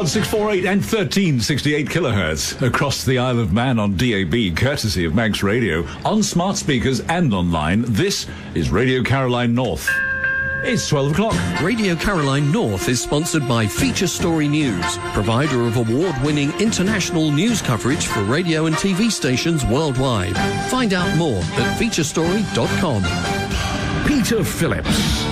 648 and 1368 kilohertz across the Isle of Man on DAB, courtesy of Manx Radio, on smart speakers and online. This is Radio Caroline North. It's 12 o'clock. Radio Caroline North is sponsored by Feature Story News, provider of award-winning international news coverage for radio and TV stations worldwide. Find out more at featurestory.com. Peter Phillips.